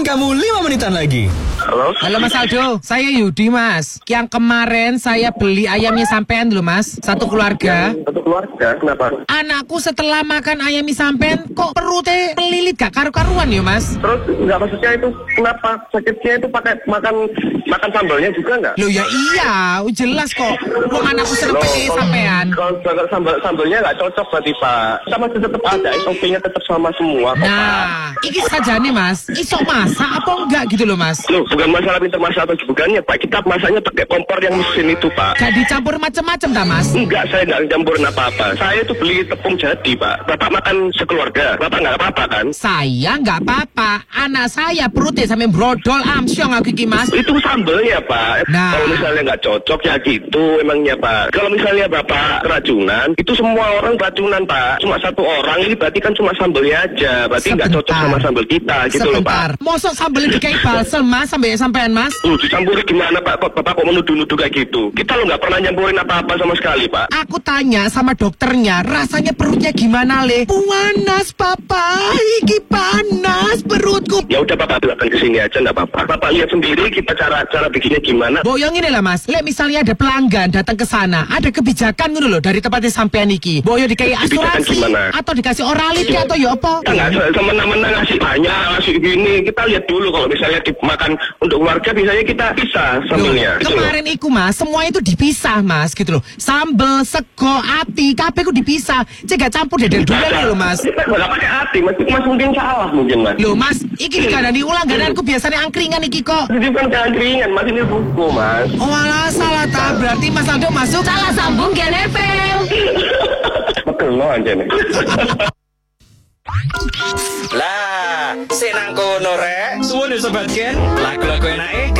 kamu 5 menitan lagi. Halo Mas Aldo, saya Yudi Mas. Yang kemarin saya beli ayamnya sampean dulu Mas, satu keluarga. Satu keluarga, kenapa? Anakku setelah makan ayam sampean kok perutnya melilit gak karu-karuan ya Mas? Terus nggak, maksudnya itu kenapa sakitnya itu pakai makan sambalnya juga nggak? Loh ya iya, jelas kok. Wong anakku seneng pece sampean. Kalau sambalnya nggak cocok berarti Pak. Kita masih tetap ada SOP-nya tetap sama semua kok, Pak. Nah, iki saja nih Mas, isok masak apa enggak gitu loh Mas? Loh, bukan masalah pintar masak atau bukannya Pak. Kita masaknya pakai kompor yang mesin itu Pak. Gak dicampur macam-macam tak Mas? Enggak, saya nggak campurin apa-apa. Saya itu beli tepung jadi Pak. Bapak makan sekeluarga, Bapak nggak apa-apa kan? Saya nggak apa-apa. Anak saya perutnya sampai brodol amsyong aku iki Mas. Itu sambelnya Pak. Nah. Kalau misalnya nggak cocok ya gitu emangnya Pak. Kalau misalnya Bapak keracunan, itu semua orang keracunan Pak. Cuma satu orang, ini berarti kan cuma sambelnya aja. Berarti nggak cocok sama sambel kita gitu loh Pak. Mosok sambelnya dikai balsem Mas sampean Mas? Dicampuri gimana Pak? Bapak kok menuduh-nuduh kayak gitu? Kita lo nggak pernah nyampurin apa-apa sama sekali Pak. Aku tanya sama dokternya, rasanya perutnya gimana le? Panas Papa, iki panas perutku. Ya udah Bapak datang ke sini aja nggak apa-apa. Bapak lihat sendiri kita cara bikinnya gimana. Boyong ini lah Mas, le misalnya ada pelanggan datang ke sana, ada kebijakan gitu loh dari tempatnya sampean iki. Boyo dikai asuransi atau dikasih orality atau ya apa? Kita nggak semena-mena ngasih banyak, ngasih gini. Kita lihat dulu kalau misalnya dimakan untuk keluarga, misalnya kita pisah sambelnya. Loh, kemarin iku Mas, semua itu dipisah Mas gitu loh. Sambel, sego, ati, kabeh ku dipisah. Cek gak campur deh dulu loh Mas. Kita nggak pakai ati, Mas mungkin salah mungkin Mas. Loh Mas, iki dikandani ulang gandanku biasanya angkringan iki kok. Ini bukan angkringan, Mas ini buku Mas. Oh alah salah tak, berarti Mas Aldo masuk salah sambung Gen FM. Betul loh aja nih. Lah, senang kono rek. Suwun sobat Gen. Lagu-lagu enake